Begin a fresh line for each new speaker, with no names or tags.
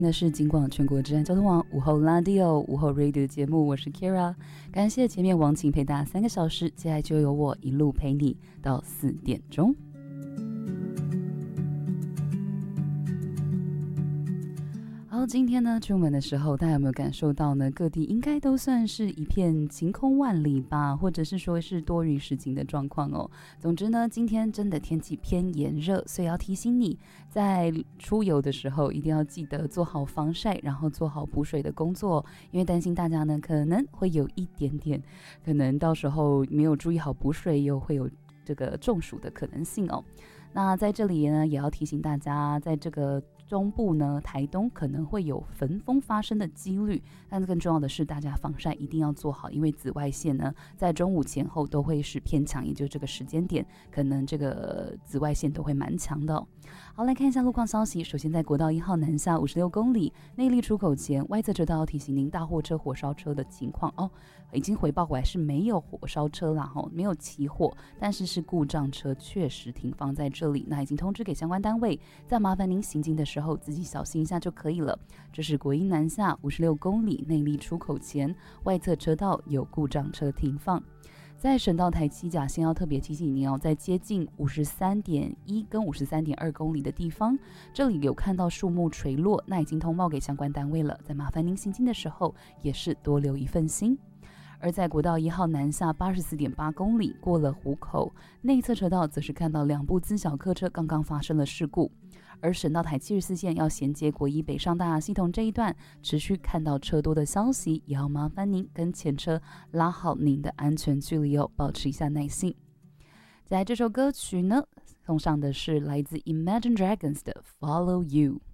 那是警广全国治安交通网午后 Radio 午后 Radio 的节目，我是 Kira， 感谢前面王晴陪大家3个小时，接下来就由我一路陪你到4点钟。好，今天呢出门的时候，大家有没有感受到呢？各地应该都算是一片晴空万里吧，或者是说是多云时晴的状况哦。总之呢，今天真的天气偏炎热，所以要提醒你，在出游的时候一定要记得做好防晒，然后做好补水的工作，因为担心大家呢可能会有一点点，可能到时候没有注意好补水，又会有这个中暑的可能性哦。那在这里呢，也要提醒大家，在这个中部呢，台东可能会有焚风发生的几率，但更重要的是，大家防晒一定要做好，因为紫外线呢，在中午前后都会是偏强，也就是这个时间点，可能这个紫外线都会蛮强的哦。好，来看一下路况消息。首先，在国道1号南下56公里内壢出口前，外侧车道要提醒您大货车、火烧车的情况哦。已经回报过来是没有火烧车啦，没有起火，但是故障车确实停放在这里，那已经通知给相关单位，再麻烦您行进的时候自己小心一下就可以了。这是国一南下56公里内壢出口前，外侧车道有故障车停放。在省道台七甲线要特别提醒您哦，在接近53.1跟53.2公里的地方，这里有看到树木垂落，那已经通报给相关单位了，再麻烦您行进的时候也是多留一份心。而在国道1号南下84.8公里，过了湖口内侧车道，则是看到2部自小客车刚刚发生了事故。而省道台74线要衔接国一北上大雅系统这一段，持续看到车多的消息，也要麻烦您跟前车拉好您的安全距离哦，保持一下耐性。在这首歌曲呢，送上的是来自 Imagine Dragons 的 Follow You。